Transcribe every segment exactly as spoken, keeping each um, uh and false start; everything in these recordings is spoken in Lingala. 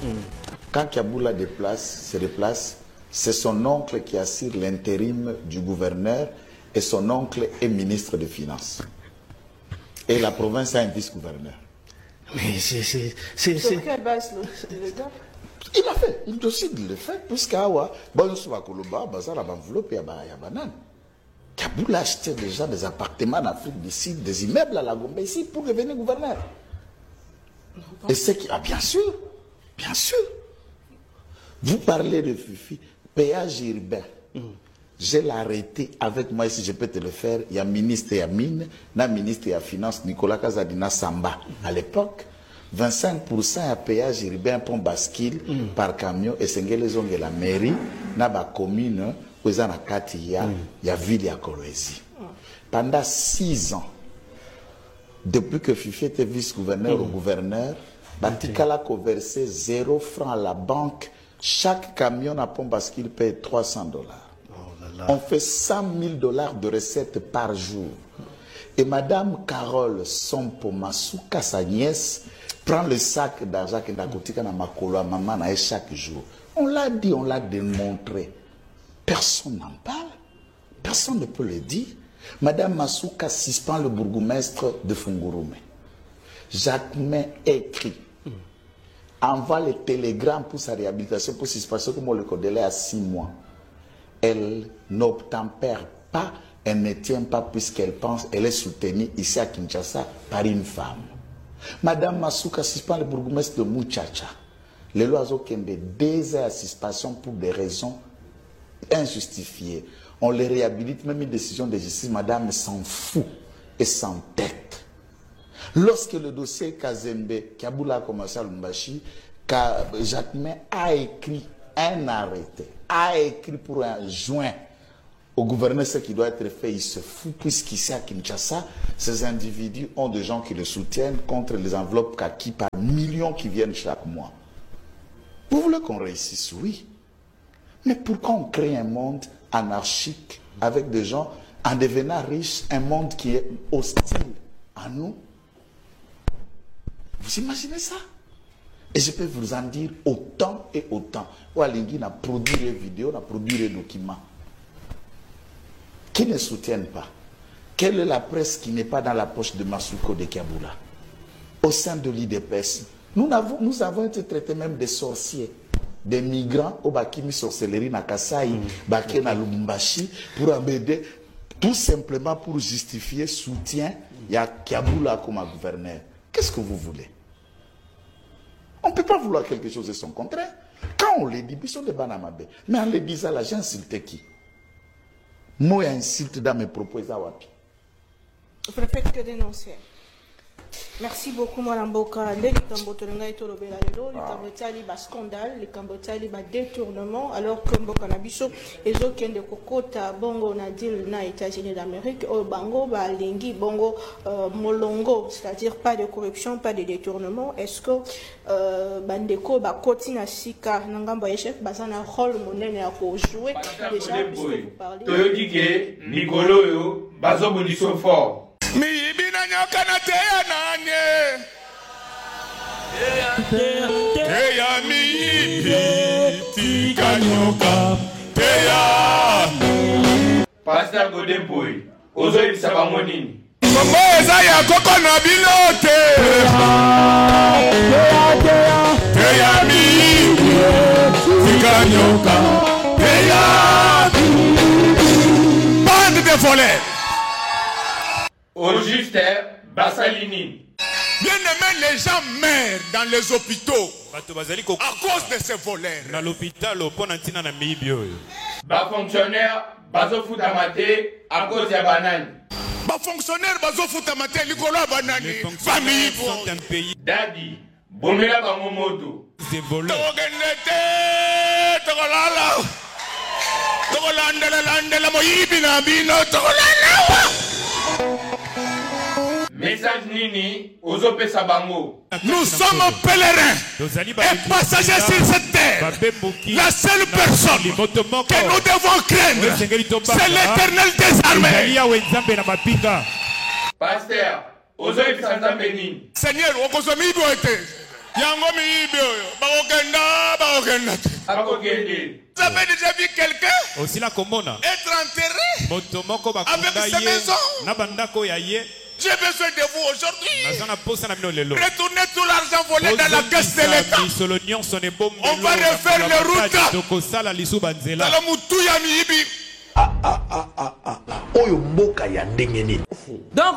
Mm. Quand Kiaboula déplace, se déplace, c'est son oncle qui assure l'intérim du gouverneur et son oncle est ministre des Finances. Et la province a un vice-gouverneur. Mais c'est... Sur quelle base le gars? Il a fait, il décide de le faire, puisqu'Awa, bon, sur la Koloba, ça a enveloppé à Banane. Kaboul a acheté déjà des appartements en Afrique du Sud, des immeubles à la Gombe ici pour devenir gouverneur. Et c'est qui. Ah, bien sûr, bien sûr. Vous parlez de Fifi, péage urbain. Mm. Je l'ai arrêté avec moi, si je peux te le faire. Il y a ministre et Mine, il y a ministre et Finance, Nicolas Kazadina Samba. Mm. À l'époque, vingt-cinq pour cent à péage urbain pour bascule mm. par camion et c'est les onges de la mairie, dans la commune, où il y a la ville de Kolwezi. Pendant six ans, depuis que Fifi était vice-gouverneur mm. ou gouverneur, Batikala a versé zéro franc à la banque. Chaque camion à pont bascule paye trois cents dollars. On fait cent mille dollars de recettes par jour. Et Madame Carole Sompo Masuka, sa nièce, prend le sac d'argent que Nakotika na makolo à maman chaque jour. On l'a dit, on l'a démontré. Personne n'en parle. Personne ne peut le dire. Madame Masuka suspend le bourgmestre de Fungurume. Jacquemin écrit, envoie les télégrammes pour sa réhabilitation, pour suspension, comme on le délai à six mois. Elle n'obtempère pas, elle ne tient pas puisqu'elle pense, elle est soutenue ici à Kinshasa par une femme. Madame Masuka suspend le bourgmestre de Muchacha. Les lois ont deux heures à suspension pour des raisons injustifiées. On les réhabilite, même une décision de justice, madame s'en fout et s'entête. Lorsque le dossier Kazembe, Kiaboula a commencé à Lumbashi, Jacquemin a écrit un arrêté, a écrit pour un joint au gouverneur ce qui doit être fait, il se fout, puisqu'ici à Kinshasa, ces individus ont des gens qui le soutiennent contre les enveloppes kaki par millions qui viennent chaque mois. Vous voulez qu'on réussisse? Oui. Mais pourquoi on crée un monde anarchique avec des gens, en devenant riches, un monde qui est hostile à nous? Vous imaginez ça? Et je peux vous en dire autant et autant. Oualingui a produit des vidéos, a produit des documents qui ne soutiennent pas. Quelle est la presse qui n'est pas dans la poche de Masuko de Kiaboula? Au sein de l'I D P S, nous avons, nous avons été traités même des sorciers, des migrants au Bakimi sorcellerie na Kasai, mmh. Baké na Lubumbashi, pour embêter, tout simplement pour justifier soutien, il y a Kiaboula comme gouverneur. Qu'est-ce que vous voulez? On ne peut pas vouloir quelque chose de son contraire. Quand on le dit, ils sont des banamabé. Mais en le disant, là, j'ai insulté qui? Moi, insulte dans mes propos. Je préfère que dénoncer. Merci beaucoup, Madame Boka. Les Cambotolanga et Tolobela, les Cambotali, bas scandale, les Cambotali, bas détournement, alors que Mboka Nabiso, et ceux qui ont des Kokota, Bongo, Nadil, na États-Unis d'Amérique, au Bango, bah, Lingi, Bongo, euh, Molongo, c'est-à-dire pas de corruption, pas de détournement. Est-ce que, euh, Bandeko, bah, Kotina Sika, Nangamba Echef, bah, ça a un rôle monnaie à jouer, déjà, puisque vous parlez. Toyodike, Nicolo, yo, Bazo Boniso fort. Mi ibina nyoka na teya nanye Teya mi ibi tika nyoka Teya Pastor Godemboy, Ozo ibisaba monini Kombo eza ya koko na bilote Teya mi ibi tika nyoka Teya Bande de volets. Au juste, Bassalini. Bien aimé, les gens meurent dans les hôpitaux à cause de ces voleurs. Dans l'hôpital, Bas fonctionnaire, bazo futamate à cause de banane. Bas fonctionnaire, bazo futamate likolo banane. Famille sont un pays. Daddy, bomela bangomoto. Des voleurs. Togenete, togolala. Togolandela landela moyibi na bino togolala. Message Nini, Ozope Sabango. Nous sommes pèlerins et passagers sur cette terre. La seule personne que nous devons craindre, c'est l'Éternel des armées. Pasteur, Ozope Sanzambeni. Seigneur, on consomme ibo ete. Yango mi ibo yo. Ba Vous avez déjà vu quelqu'un être enterré avec sa maison? J'ai besoin de vous aujourd'hui. Retournez tout l'argent volé dans la caisse de l'État. On va refaire les routes. Ah, ah, ah, ah, ah. Donc,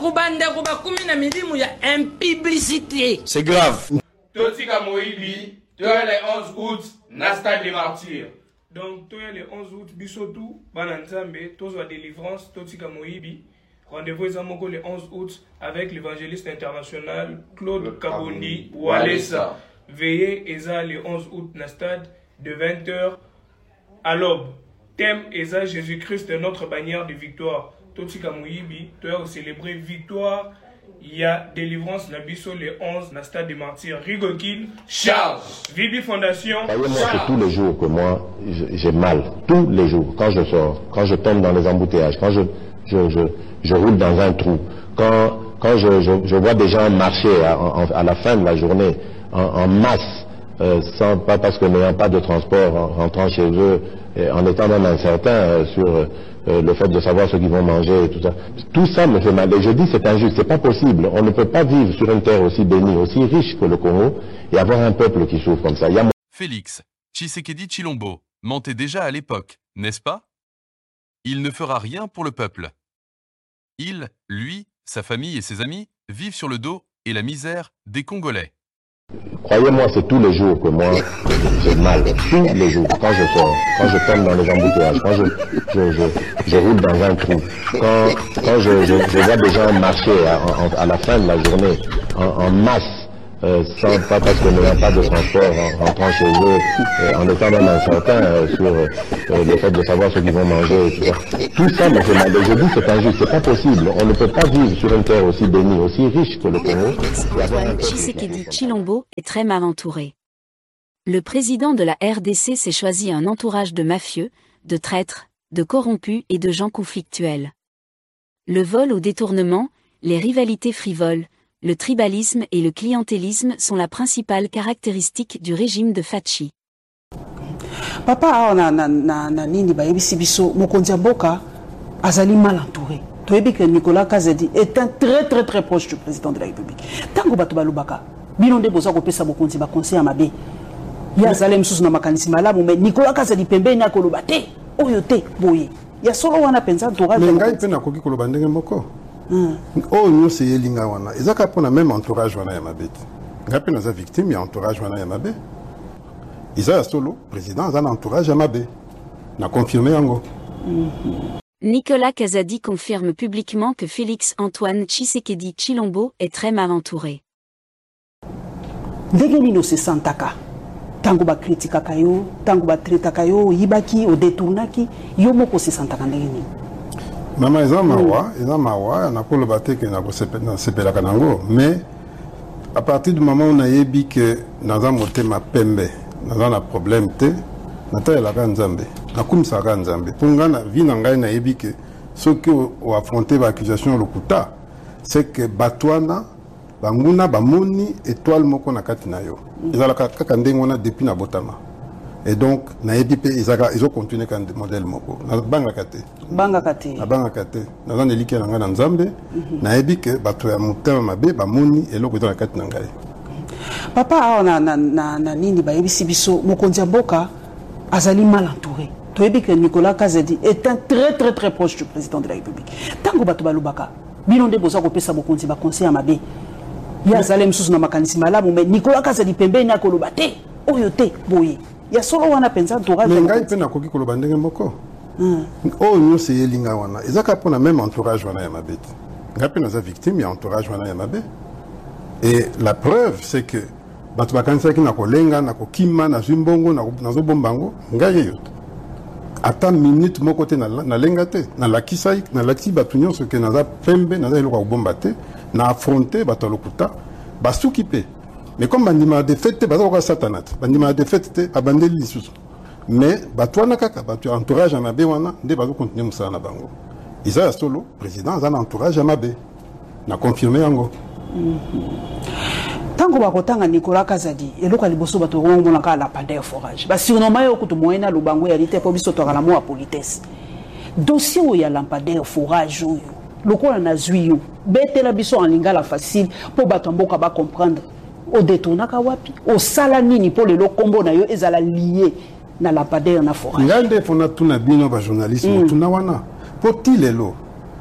il y a une publicité. C'est grave. Totika Moïbi, tu as les onze août, Nasta des martyrs. Donc, tu as les onze août, Bissotou, Bananzambe, Tozo délivrance, Totika Moïbi. Rendez-vous le onze août avec l'évangéliste international Claude Kabondi Walesa. Veillez Eza le onze août na stade de vingt heures à l'aube. Thème Eza Jésus-Christ notre bannière de victoire. Totika Moïbi, tu as célébré victoire. Il y a délivrance Nabiso le onze na stade de martyrs. Rigokin Charles. Vibi Fondation. Voyez-moi que tous les jours que moi j'ai mal. Tous les jours. Quand je sors, quand je tombe dans les embouteillages, quand je, je, je je roule dans un trou. Quand, quand je, je, je vois des gens marcher à, à, à la fin de la journée en, en masse, euh, sans, pas parce que n'ayant pas de transport, en rentrant chez eux, et en étant même incertain euh, sur euh, le fait de savoir ce qu'ils vont manger et tout ça. Tout ça me fait mal. Et je dis c'est injuste, c'est pas possible. On ne peut pas vivre sur une terre aussi bénie, aussi riche que le Congo, et avoir un peuple qui souffre comme ça. Il y a... Félix Tshisekedi Tshilombo mentait déjà à l'époque, n'est-ce pas? Il ne fera rien pour le peuple. Il, lui, sa famille et ses amis vivent sur le dos et la misère des Congolais. Croyez-moi, c'est tous les jours que moi j'ai mal. Tous les jours. Quand je sors, quand je tombe dans les embouteillages, quand je, je, je, je roule dans un trou, quand, quand je, je, je vois des gens marcher à, à la fin de la journée en, en masse, Euh, sans, pas parce que n'ayant pas de transport en rentrant chez eux, euh, en étant même incertain euh, sur euh, le fait de savoir ce qu'ils vont manger, et tout ça. Tout ça me fait mal. Je dis c'est injuste, c'est pas possible. On ne peut pas vivre sur une terre aussi bénie, aussi riche que le Congo. Tshisekedi Tshilombo est très mal entouré. Le président de la R D C s'est choisi un entourage de mafieux, de traîtres, de corrompus et de gens conflictuels. Le vol au détournement, les rivalités frivoles, le tribalisme et le clientélisme sont la principale caractéristique du régime de Fachi. Papa, na na na na nini ba yebisi biso mokonzi mboka azali mal entouré. Toyebi que Nicolas Kazadi est un très très très proche du président de la République. Tango bato balubaka, bino nde boza ko pesa mokonzi ba conseil mabe. Ya zalem susu na makanisi malamu mais Nicolas Kazadi pembeni akoloba te, oyo te boye. Ya solo wana penza entourage. Ngai pe na koki koloba ndenge moko. Oh nous c'est Yelinga wana. Ezaka pona même entourage wana ya mabeti. Ngapi naza victime ya entourage wana ya mabe. Isa solo président za entourage ya mabe. Na confirmé yango. Nicolas Kazadi confirme publiquement que Félix Antoine Tshisekedi Tshilombo est très mal entouré. Ndenge nino se santaka. Tango ba kritikaka yo, tango ba tretaka yo, yibaki o détournaki, yo moko se santaka ndenge nini. Mama eza mawa, eza mawa, na kolo bateke na ko sepela kanango, mais à partir du moment où on a yebi que dans un motema pembe, dans un problème te, na ta la kanzambe, na kumsa kanzambe. Pour ngana vi na ngai na yebi que ceux qui ont affronté l'accusation lokuta, c'est que batwana banguna bamoni étoile moko na kati na yo. Ezala kaka ndenge wana depuis na botama. Et donc, na yebi pe ils ont continué quand modèle moko. Na banga kate. Banga kate. Na banga kate. Na zan eliki na ngana nzambe. Na yebi ke bato ya mutema mabe ba moni eloko dans la kate na ngai. Papa na na na na nini ba yebisi biso mokonzi mboka azali mal entouré. Toyebi que Nicolas Kazadi est un très très très proche du président de la République. Tango bato balubaka. Bino nde boza ko pesa mokonzi ba conseil mabe. Ya zalem susu na makanisi malamu mais Nicolas Kazadi pembeni akoloba te. Oyo te boye. Ya solo wana penza entourage. Ngai pe na koki koloba ndenge moko. Oh nous c'est Yelinga wana. Ezaka pona même entourage wana ya mabeti. Ngai pe naza victime ya entourage wana ya mabe. Et la preuve c'est que bato bakanisa ki na kolenga na kokima na zimbongo na nazo bombango ngai yeyo. Ata minute moko te na na lenga te na lakisa na lati bato nyonso ke naza pembe naza eloko ko bomba te na affronter bato lokuta basuki pe. Mais comme bandima de fête baza ko satanat bandima de fête abandeli lisusu mais batwana kaka bato entourage mabe wana nde bazo continuer musala na bango isa solo président za entourage mabe na confirmer yango Tango bakotanga Nicolas Kazadi eloko liboso bato ngomona ka la pandeur forage ba surnommé yo kutu moyena lubango ya lite po biso to kala mo a politesse dossier où ya lampadaire forage yo lokola na zui yo betela biso en lingala facile po bato mboka ba comprendre o détournaka wapi o sala nini po le kombo na yo ezala lié na lampadaire na forage ngande fona tuna bino ba journalisme mm. tuna wana po tilelo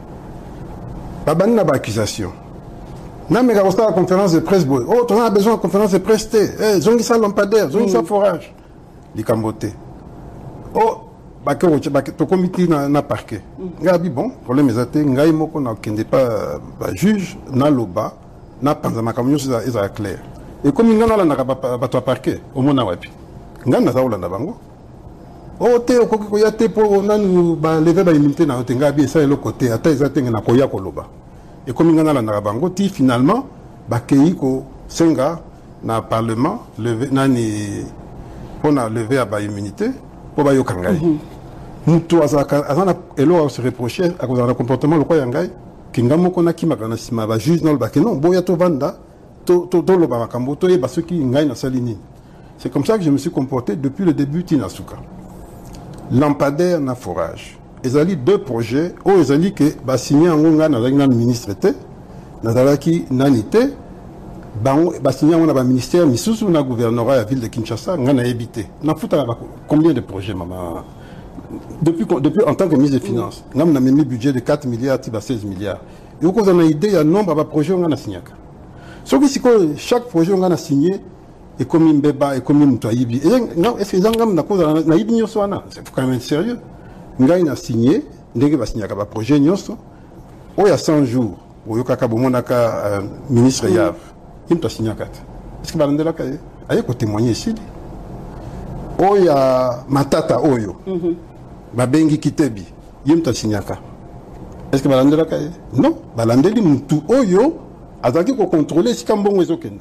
babani na ba accusation na me ga la conférence de presse boy oh on a besoin de conférence de presse té eh zongi sa lampadaire zongi sa forage likambote oh ba ke ba to comité na na parquet ngabi bon problème ezate ngai moko na kende pas ba juge na loba na panza makamyo za eza clair et comme ngana la na ba to parquet au mona wapi ngana za olanda bango oh te ko ko ya te po nanu ba lever ba immunité na te ngabi ça le côté ata ezate na ko ya ko loba et comme ngana la na bango ti finalement ba kei ko senga na parlement lever nani on a levé à ba immunité pour ba yo kangai mutu azaka azana elo se reprocher à cause du comportement le quoi yangai kinga moko na kimaka na sima ba juge non ba ke non boya to vanda to to to lo ba makambo to yeba soki ngai na salini. C'est comme ça que je me suis comporté depuis le début Tinasuka. Lampadaire na forage. Ezali deux projets o ezali ke ba signé ngonga na la ministre té na dalaki nanité ba ba signé on a ba ministère misusu na gouvernorat la ville de Kinshasa ngana habité. Na futa combien de projets maman depuis, depuis en tant que ministre des Finances, nous avons mis un budget de quatre milliards à seize milliards. Et vous avez une idée, il y a un nombre de projets qu'on a signé. Sauf que chaque projet qu'on a signé est comme un bébé, est comme un toibi. Est-ce que vous avez une idée? C'est quand même sérieux. Nous avons signé, nous avons signé un projet. Il y a cent jours, où il y a un ministre Yav, il a signé un quatre. Est-ce que vous avez une idée? Il témoigner ici. Il y a Matata Oyo. Babengi Kitebi, yemta signaka. Est-ce que balandela kaye? Non, balandeli mutu oyo azaki ko contrôler si kambongo ezokende.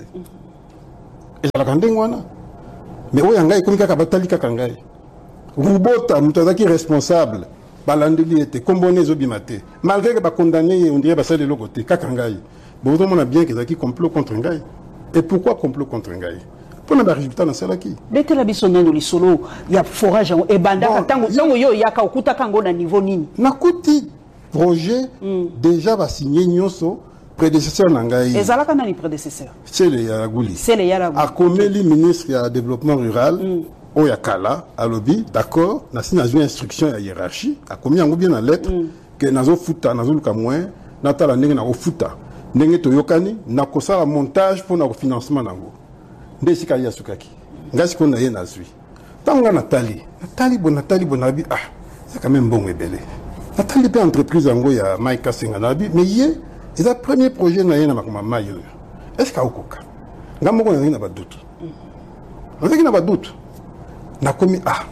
Et la kandeng wana. Mais oyo ngai komika ka batali ka kangai. Rubota mutu azaki responsable. Balandeli était kombone ezobimate. Malgré que ba condamné on dirait ba sale le côté ka kangai. Bon on a bien que zaki complot contre ngai. Et pourquoi complot contre ngai? Pour le résultat dans cela qui bête la bisonne de solo il y a forage et banda tango tango yo yaka okuta kango na niveau nini na kuti projet déjà va signer nyoso prédécesseur nangai ezalaka nani prédécesseur c'est le Yaraguli c'est le Yaraguli a commis ministre du développement rural au Yakala à lobby d'accord na signé une instruction à hiérarchie a commis en bien en lettre que nazo futa nazo luka moins natala ndenge na ofuta ndenge toyokani na kosala montage pour na financement nango ndesi ka yasukaki ngasi ko na ye na zui tanga Nathalie Nathalie bon Nathalie bonabi ah c'est quand même bon ebele Nathalie pe entreprise ngo ya Mike Kasenga nabi mais ye c'est le premier projet na ye na makoma mayo est-ce ka okoka ngamo ko na ba doute on a ba doute na komi ah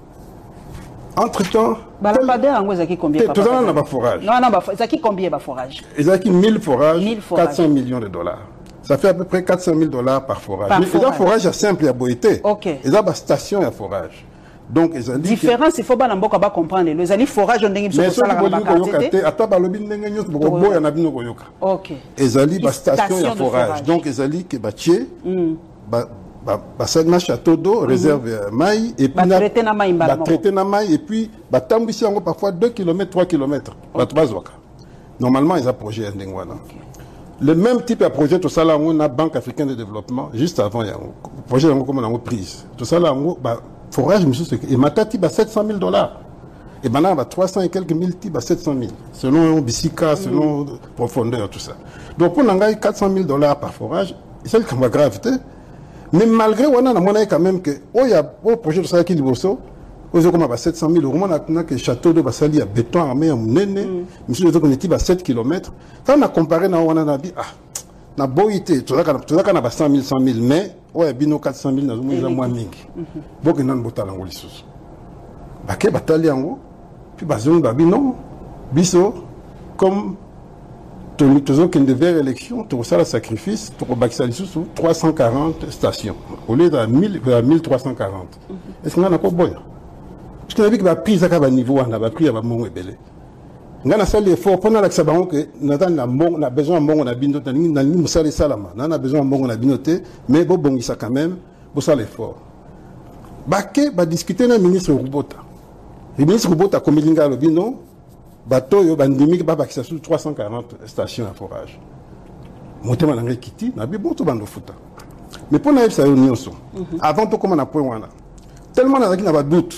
entre temps balambadeur ngo zaki combien papa tout dans ba forage non non ba zaki combien ba forage ezaki mille forages quatre cents millions de dollars. Ça fait à peu près quatre cent mille dollars par forage. Par mais forage. Les forages simple à boité. Ok. Ils ont une station à forage. Donc ils ont dit. Différence, il faut pas n'importe quoi comprendre. Les années forage on dit que mais ça la qualité. Attends, bah le bin n'engagne pas. Beaucoup y en a bien au Goyoka. Ok. Ils ont dit une station à forage. Donc ils ont dit que bâtier, bah bah bah ça marche à château d'eau réserve maï et puis bah traiter na maï bah traiter na maï et puis bah tambisi encore parfois deux kilomètres trois kilomètres. Bah trois zoaka. Normalement ils ont projet en Dengwana. Le même type de projet, tout ça là, on a Banque africaine de développement, juste avant, il y a un projet comme on a prise. Tout ça là, on a forage, et ma tati, bah, sept cent mille dollars. Et maintenant, bah, trois cents et quelques mille, bah, sept cent mille. Selon Bissika, selon mm. profondeur, tout ça. Donc, on a quatre cent mille dollars par forage, c'est le cas de gravité. Mais malgré, on a quand même que, oh, il y a un projet de ça qui est libre. Comme à sept cent mille euros, on a que château de Bassali à béton armé en néné, monsieur le on était à sept kilomètres. Quand on a comparé, on a dit, ah, na boité, tout ça, tout ça, on a cent mille, cent mille, mais, ouais, bino quatre cent mille, on a moins mingi. Bon, on a un botal en Golissus. Baké, batali en haut, puis bazon, babino, biso, comme, tout le qui devait élection, tout ça, le sacrifice, pour Baksali sous trois cent quarante stations, au lieu de mille trois cent quarante. Est-ce qu'on a encore bon? Parce que la vie qui va pris à niveau, on a pris à mon ébélé. nga na sali effort pendant la sabango que nata na mbongo na besoin mbongo na bino tani na ni musali salama na na besoin mbongo na bino te mais bo bongisa quand même bo sala effort baké ba discuter na ministre Rubota le ministre Rubota komilinga lo bino bato yo bandimi ba bakisa sur trois cent quarante stations à forage motema na ngai kiti na bi bon to bando futa mais pour na ça yo nyonso avant to comment na point wana tellement na na ba doute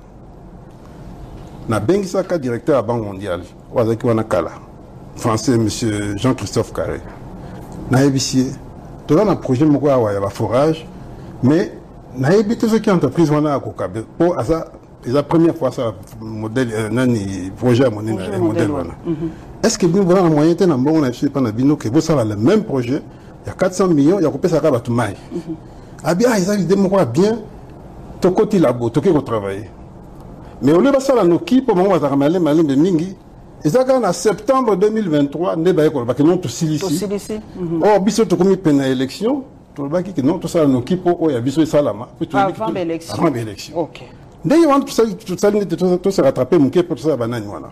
na bengisaka directeur à Banque mondiale wazaki wana kala français monsieur Jean-Christophe Carré na ébicier to na projet moko ya ya forage mais na ébité ce qui entreprise wana akokabe pour asa la première fois ça modèle nani projet mon modèle wana est-ce que nous voilà moyen te na mbongo na biso pana bino que vous ça le même projet il y a quatre cents millions il y a kopesa ka batu mai abia ils avaient des moko bien to côté labo to ko travailler mais au lieu de ça, nos équipes, pour moi, on va aller mingi. Et ça, en septembre deux mille vingt-trois, on va parce que non, tout ici. Or, biso to komi pena élection, tout le qui non, tout ça, nos équipes, oh, il y a biso salama. Avant l'élection. Avant l'élection. Ok. D'ailleurs, tout ça, tout ça, tout se rattraper, mon pour ça, banane, voilà.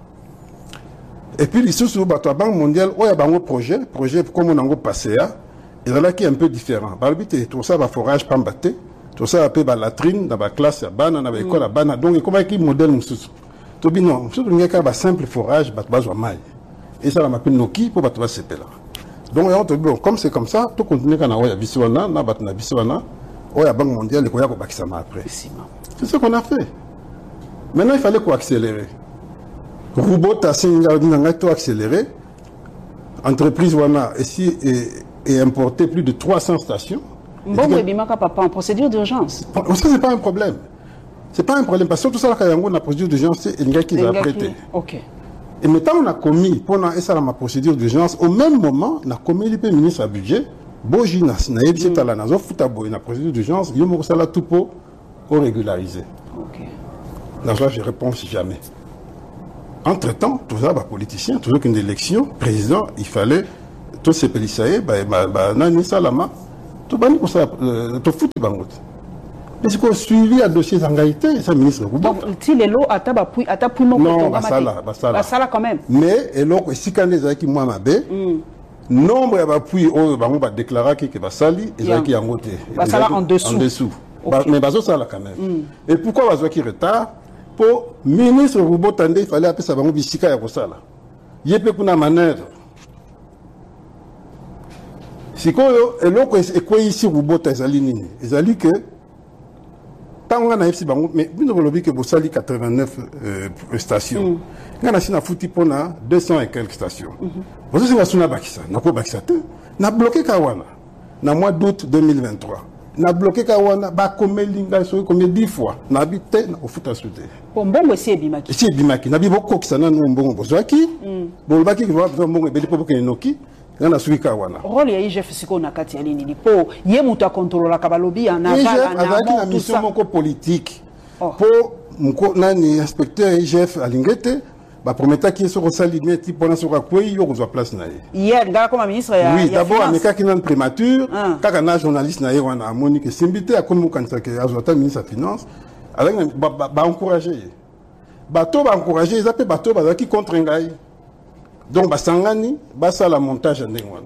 Et puis, ici, sur la Banque mondiale, oh, il y a un projet, projet comme on a passé, et là, qui est un peu différent. Par le but, tout ça, va forage, pas battre. Tout ça, après la latrine, dans la classe, dans l'école, dans la donc, comment est-ce modèle nous tout bien non, surtout il y a un simple forage, bah tu vas maille. Et ça, on m'appelle Noki pour bah tu vas se là. Donc, on te bon, comme c'est comme ça, tout continue quand on a Biswana, na bat na Biswana, on a Banque mondiale, on a quoi qui ça m'a après. C'est ce qu'on a fait. Maintenant, il fallait quoi accélérer. Robot a signé tout accéléré. Entreprise wana ici et importé plus de trois cents stations. Bon, oui, mais papa, en procédure d'urgence. Parce que ce n'est pas un problème. Ce n'est pas un problème. Parce que tout ça, quand on a procédure d'urgence, c'est un gars qui l'a prêté. Ok. Et maintenant, on a commis, pendant ça, ma procédure d'urgence, au même moment, on a commis le ministre à budget, Boji, na yebisi tala na zo futabo, na procédure d'urgence, yo mo sala tout pour régulariser. Ok. Là, je réponds jamais. Entre-temps, tout ça, bah, politicien, toujours qu'une élection, président, il fallait, tous ces policiers, bah, bah, nani salama, tout bani pour ça, tout foutu bangot. Mais c'est qu'on suivi à dossier d'engagité, ça ministre. Donc, si les lots à tabac, à tabac, non, bah ça là, bah ça là. Bah ça là quand même. Mais, et là, si quand les qui moi m'abé, nombre à appui, on va déclarer que va sali, et ça qui est en côté. Bah ça là en dessous. En dessous. Mais bah ça là quand même. Et pourquoi va qui retard? Pour ministre Roubaud Tandé, il fallait appeler ça va bisika ya kosala. Yépe kuna manœuvre. Si quoi, et l'autre est quoi ici Roubaud Tazali nini? Ezali que tant on a ici bango, mais nous avons que vous sali quatre-vingt-neuf stations. On a ici na fouti pona deux cents et quelques stations. Vous savez que na bakisa, na ko bakisa te, na bloqué Kawana, na mois d'août deux mille vingt-trois. Na bloqué Kawana, ba comme linga so comme dix fois, na habité au foot à souder. Bon bon c'est bimaki. C'est bimaki, na bibo ko kisana no mbongo bozaki. Bon baki ki va mbongo beli popo ke noki. Na suki Kawana. Rôle ya I G F siko na kati ya nini po ye muta contrôler ka balobi en aval en amont tout ça. Mission politique. Pour mko nani inspecteur I G F alingete. Ba prometa qui est sur salimé type pendant sur quoi il y a place na hier ngala comme ministre ya oui d'abord ameka qui nan prémature kaka na journaliste na wana Monique Simbité a comme kanisa que azota ministre des finances avec ba encourager bato ba encourager ils appellent bato ba qui contre ngai donc ba sangani ba ça la montage ndengwana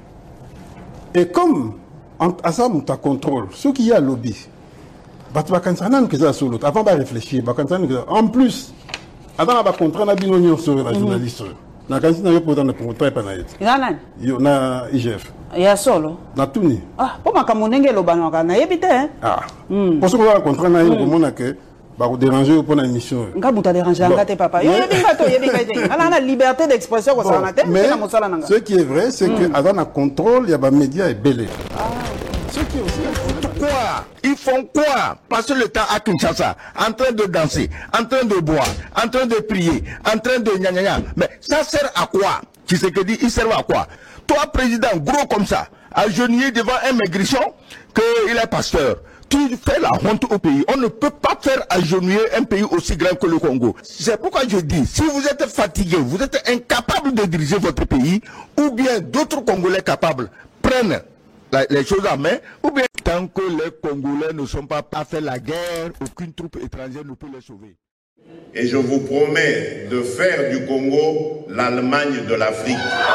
et comme à ça monta contrôle ce qui y a lobby bato ba kanisa nan que ça solo avant ba réfléchir ba kanisa en plus avant la contrat na bino nyo sur la journaliste na kanisi na yo pour dans le contrat pa na yet nana yo na I G F ya solo na tuni ah po makamunenge lo bana kana yebite ah pour ce que la contrat na yo komona que ba ko déranger pour na émission ngabuta déranger ngate papa yo yebinga to yebinga te ala na liberté d'expression ko sana te mais ce qui est vrai c'est que avant la contrôle il y a ba médias et belé ce qui est aussi quoi? Ils font quoi? Passer le temps à Kinshasa, en train de danser, en train de boire, en train de prier, en train de gna gna gna. Mais ça sert à quoi? Tu sais que dit, il sert à quoi? Toi, président, gros comme ça, agenouillé devant un maigrichon, qu'il est pasteur. Tu fais la honte au pays. On ne peut pas faire agenouiller un pays aussi grand que le Congo. C'est pourquoi je dis, si vous êtes fatigué, vous êtes incapable de diriger votre pays, ou bien d'autres Congolais capables prennent La, les choses en main, ou bien tant que les Congolais ne sont pas à faire la guerre, aucune troupe étrangère ne peut les sauver. Et je vous promets de faire du Congo l'Allemagne de l'Afrique.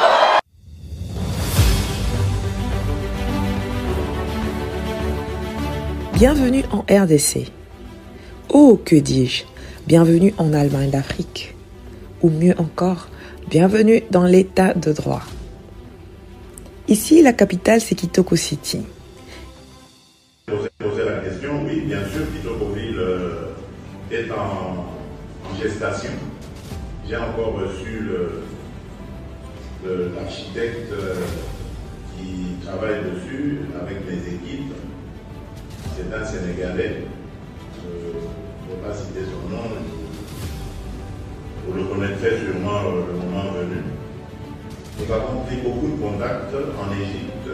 Bienvenue en R D C. Oh, que dis-je, bienvenue en Allemagne d'Afrique. Ou mieux encore, bienvenue dans l'état de droit. Ici, la capitale, c'est Kitoko City. Poser la question, oui, bien sûr, Kitokoville euh, est en, en gestation. J'ai encore reçu l'architecte euh, qui travaille dessus avec mes équipes. C'est un Sénégalais. Euh, je ne vais pas citer son nom. Vous le connaîtrez sûrement euh, le moment venu. Nous avons pris beaucoup de contacts en Égypte,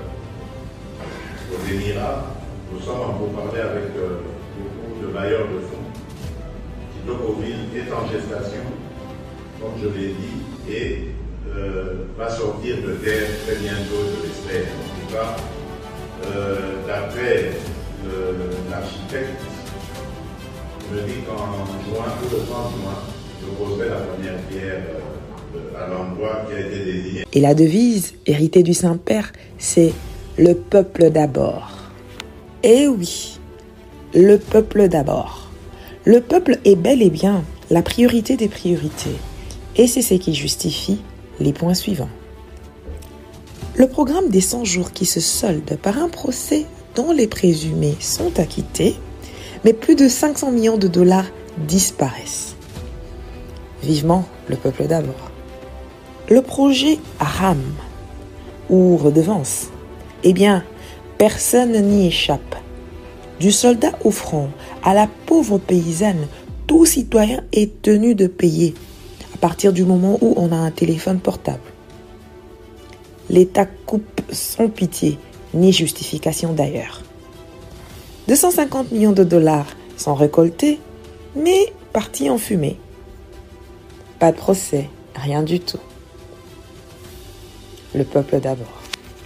aux Émirats. Nous sommes en pourparlers avec euh, beaucoup de bailleurs de fonds. Kitokoville est en gestation, comme je l'ai dit, et euh, va sortir de terre très bientôt, je l'espère. En tout cas, euh, d'après l'architecte, me dit qu'en juin, tout le trente juin, je poserai la première pierre euh, à l'endroit qui a été désigné. Et la devise, héritée du Saint-Père, c'est « Le peuple d'abord ». Eh oui, le peuple d'abord. Le peuple est bel et bien la priorité des priorités. Et c'est ce qui justifie les points suivants. Le programme des cent jours qui se solde par un procès dont les présumés sont acquittés, mais plus de cinq cents millions de dollars disparaissent. Vivement le peuple d'abord. Le projet RAM, ou redevance, eh bien, personne n'y échappe. Du soldat au front à la pauvre paysanne, tout citoyen est tenu de payer à partir du moment où on a un téléphone portable. L'État coupe sans pitié, ni justification d'ailleurs. deux cent cinquante millions de dollars sont récoltés, mais partis en fumée. Pas de procès, rien du tout. Le peuple d'abord.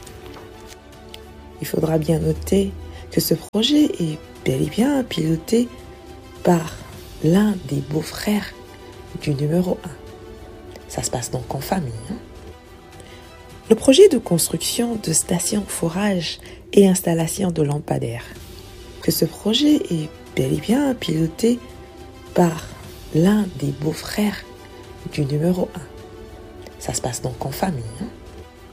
Il faudra bien noter que ce projet est bel et bien piloté par l'un des beaux-frères du numéro un. Ça se passe donc en famille. Hein? Le projet de construction de stations forage et installation de lampadaires. Que ce projet est bel et bien piloté par l'un des beaux-frères du numéro un. Ça se passe donc en famille. Hein?